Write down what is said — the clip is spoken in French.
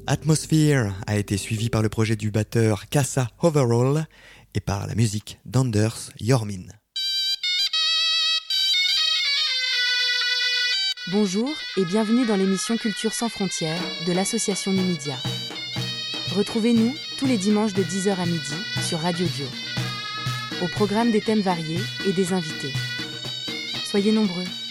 Atmosphere a été suivi par le projet du batteur Kassa Overall et par la musique d'Anders Jormin. Bonjour et bienvenue dans l'émission Culture sans frontières de l'association Numidia. Retrouvez-nous tous les dimanches de 10h à midi sur Radio Dio. Au programme des thèmes variés et des invités. Soyez nombreux.